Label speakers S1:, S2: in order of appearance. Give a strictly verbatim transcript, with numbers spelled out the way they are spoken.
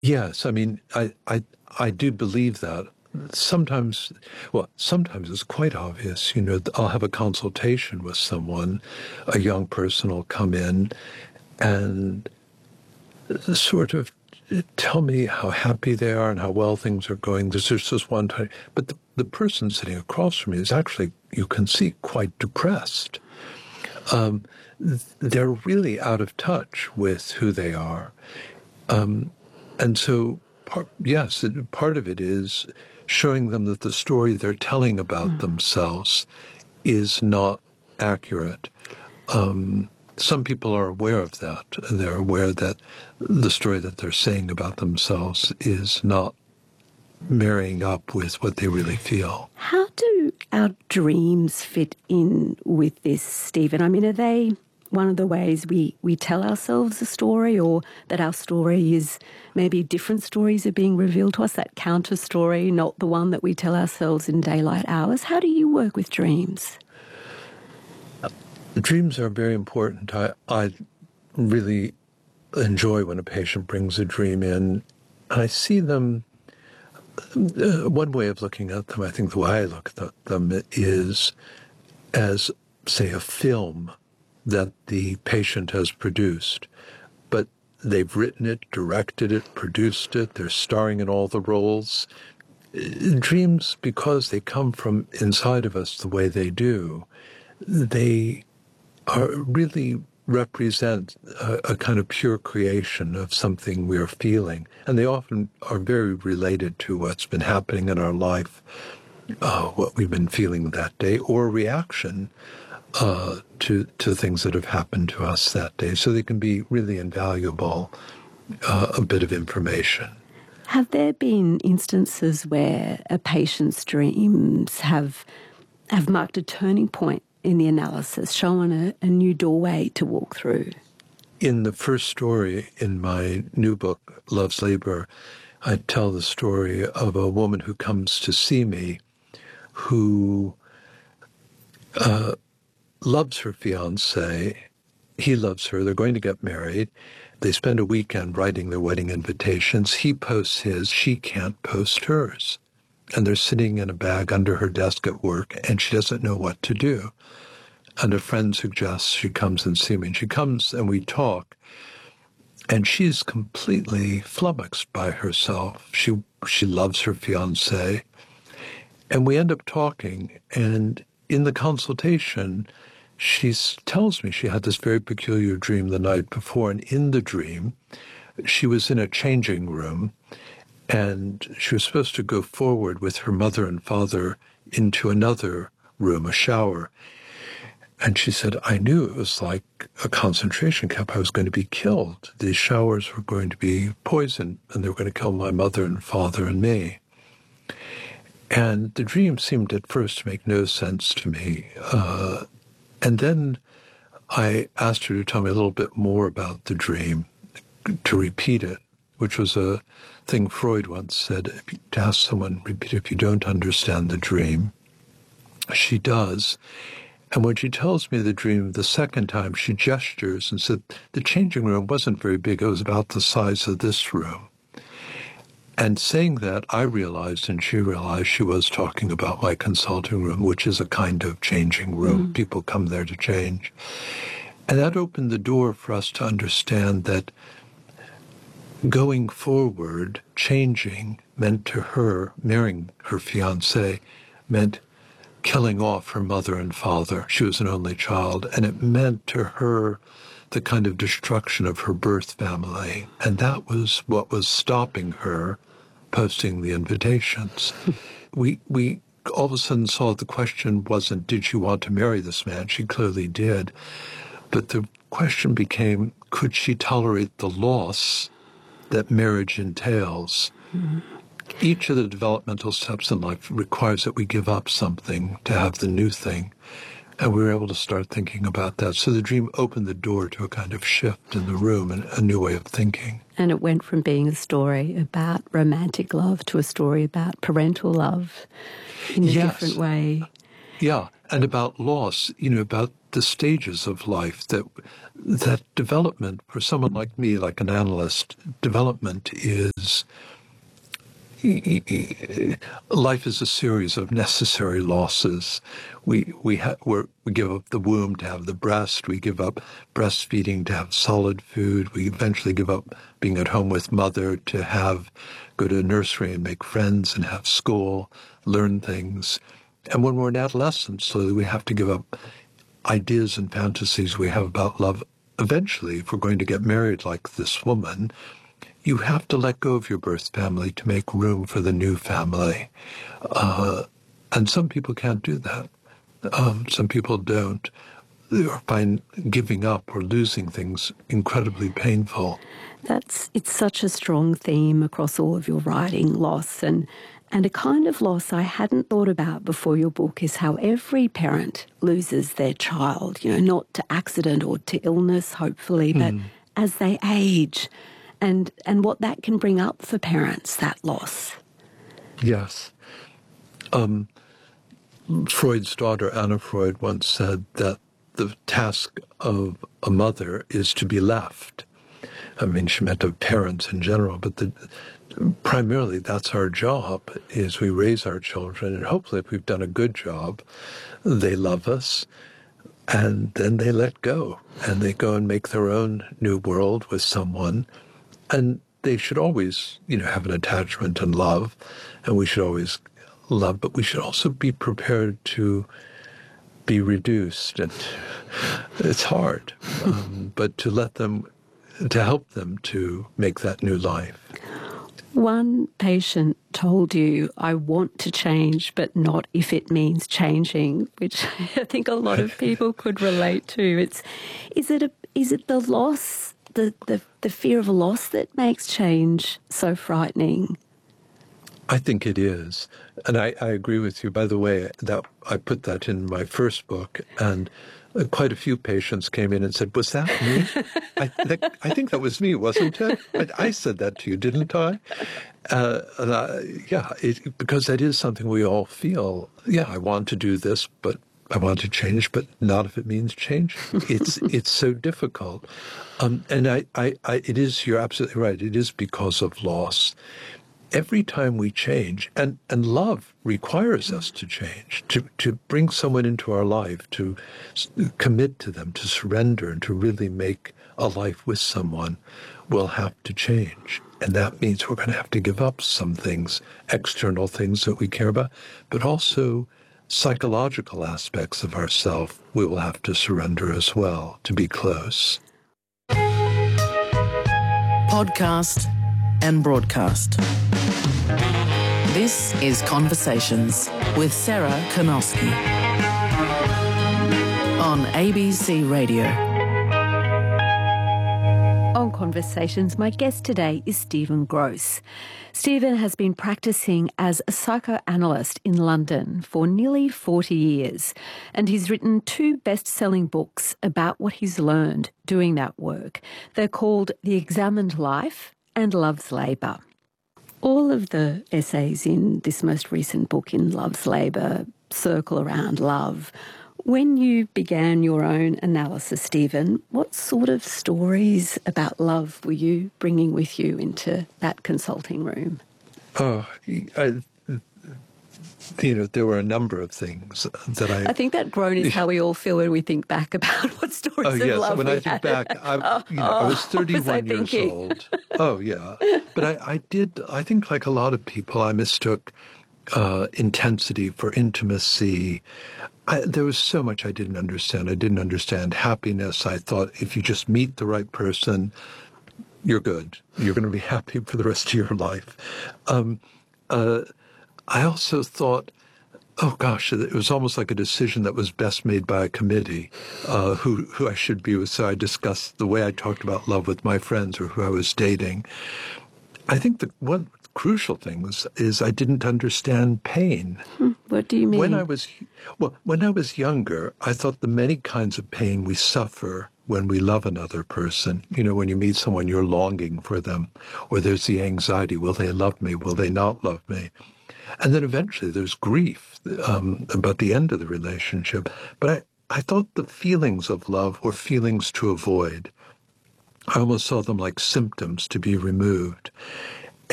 S1: Yes, I mean, I, I, I do believe that. Sometimes, well, sometimes it's quite obvious. You know, I'll have a consultation with someone, a young person will come in and sort of tell me how happy they are and how well things are going. There's just this one time, but the, the person sitting across from me is actually, you can see, quite depressed. Um, they're really out of touch with who they are. Um, and so, part, yes, it, part of it is showing them that the story they're telling about mm. themselves is not accurate. Um, some people are aware of that. They're aware that the story that they're saying about themselves is not marrying up with what they really feel.
S2: How do our dreams fit in with this, Stephen? I mean, are they one of the ways we, we tell ourselves a story, or that our story is maybe different stories are being revealed to us, that counter story, not the one that we tell ourselves in daylight hours? How do you work with dreams?
S1: Dreams are very important. I, I really enjoy when a patient brings a dream in. I see them, uh, one way of looking at them, I think the way I look at them is as, say, a film that the patient has produced. But they've written it, directed it, produced it, they're starring in all the roles. Dreams, because they come from inside of us the way they do, they are really represent a, a kind of pure creation of something we're feeling. And they often are very related to what's been happening in our life, uh, what we've been feeling that day, or a reaction uh, to, to things that have happened to us that day. So they can be really invaluable, uh, a bit of information.
S2: Have there been instances where a patient's dreams have, have marked a turning point in the analysis, showing a, a new doorway to walk through?
S1: In the first story in my new book, Love's Labor, I tell the story of a woman who comes to see me who uh, loves her fiancé. He loves her. They're going to get married. They spend a weekend writing their wedding invitations. He posts his. She can't post hers. And they're sitting in a bag under her desk at work, and she doesn't know what to do. And a friend suggests she comes and see me. And she comes and we talk. And she's completely flummoxed by herself. She she loves her fiancé. And we end up talking. And in the consultation, she tells me she had this very peculiar dream the night before. And in the dream, she was in a changing room. And she was supposed to go forward with her mother and father into another room, a shower. And she said, I knew it was like a concentration camp. I was going to be killed. These showers were going to be poisoned, and they were going to kill my mother and father and me. And the dream seemed at first to make no sense to me. Uh, and then I asked her to tell me a little bit more about the dream, to repeat it, which was a thing Freud once said, if you, to ask someone, repeat if you don't understand the dream. She does. And when she tells me the dream the second time, she gestures and said, the changing room wasn't very big. It was about the size of this room. And saying that, I realized, and she realized, she was talking about my consulting room, which is a kind of changing room. Mm. People come there to change. And that opened the door for us to understand that going forward, changing, meant to her, marrying her fiancé, meant killing off her mother and father. She was an only child, and it meant to her the kind of destruction of her birth family. And that was what was stopping her posting the invitations. we we all of a sudden saw the question wasn't, did she want to marry this man? She clearly did. But the question became, could she tolerate the loss that marriage entails? Mm-hmm. Each of the developmental steps in life requires that we give up something to have the new thing. And we were able to start thinking about that. So the dream opened the door to a kind of shift in the room and a new way of thinking.
S2: And it went from being a story about romantic love to a story about parental love in a
S1: yes.
S2: different way.
S1: Yeah, and about loss, you know, about the stages of life, that that development for someone like me, like an analyst, development is life is a series of necessary losses. We we ha- we're, we give up the womb to have the breast. We give up breastfeeding to have solid food. We eventually give up being at home with mother to have go to a nursery and make friends and have school, learn things. And when we're an adolescent, slowly we have to give up ideas and fantasies we have about love. Eventually, if we're going to get married like this woman, you have to let go of your birth family to make room for the new family. Uh, and some people can't do that. Um, some people don't. They find giving up or losing things incredibly painful.
S2: That's it's such a strong theme across all of your writing, loss, and and a kind of loss I hadn't thought about before your book is how every parent loses their child, you know, not to accident or to illness, hopefully, but mm. as they age. And and what that can bring up for parents, that loss.
S1: Yes. Um, Freud's daughter, Anna Freud, once said that the task of a mother is to be left. I mean, she meant of parents in general, but the, primarily that's our job, is we raise our children, and hopefully if we've done a good job, they love us, and then they let go, and they go and make their own new world with someone. And they should always, you know, have an attachment and love, and we should always love, but we should also be prepared to be reduced. And it's hard, um, but to let them, to help them to make that new life.
S2: One patient told you, I want to change, but not if it means changing, which I think a lot of people could relate to. It's, is it a, is it the loss, the, the, the fear of loss that makes change so frightening?
S1: I think it is. And I, I agree with you. By the way, that I put that in my first book, and quite a few patients came in and said, was that me? I, that, I think that was me, wasn't it? I, I said that to you, didn't I? Uh, and I yeah, it, because that is something we all feel. Yeah, I want to do this, but I want to change, but not if it means change. It's it's so difficult. Um, and I, I, I, it is, you're absolutely right, it is because of loss. Every time we change, and, and love requires us to change, to, to bring someone into our life, to commit to them, to surrender, and to really make a life with someone, we'll have to change. And that means we're going to have to give up some things, external things that we care about, but also psychological aspects of ourselves we will have to surrender as well to be close.
S3: Podcast and broadcast. This is Conversations with Sarah Karnowski on A B C Radio.
S2: On Conversations, my guest today is Stephen Gross. Stephen has been practicing as a psychoanalyst in London for nearly forty years, and he's written two best-selling books about what he's learned doing that work. They're called The Examined Life and Love's Labour. All of the essays in this most recent book, in Love's Labour, circle around love. When you began your own analysis, Stephen, what sort of stories about love were you bringing with you into that consulting room?
S1: Oh, I, you know, there were a number of things that I...
S2: I think that groan is how we all feel when we think back about what stories
S1: oh,
S2: of
S1: yes.
S2: love
S1: when
S2: we
S1: I think
S2: had.
S1: back, I,
S2: oh,
S1: you know, I was thirty-one
S2: was I
S1: years
S2: thinking?
S1: old. Oh, yeah. But I, I did, I think like a lot of people, I mistook uh, intensity for intimacy. I, there was so much I didn't understand. I didn't understand happiness. I thought if you just meet the right person, you're good. You're going to be happy for the rest of your life. Um, uh, I also thought, oh gosh, it was almost like a decision that was best made by a committee, uh, who, who I should be with. So I discussed the way I talked about love with my friends or who I was dating. I think the one crucial thing was, is I didn't understand pain.
S2: Hmm, what do you mean?
S1: When I was, well, when I was younger, I thought the many kinds of pain we suffer when we love another person. You know, when you meet someone, you're longing for them, or there's the anxiety, will they love me, will they not love me? And then eventually there's grief um, about the end of the relationship. But I, I thought the feelings of love were feelings to avoid. I almost saw them like symptoms to be removed.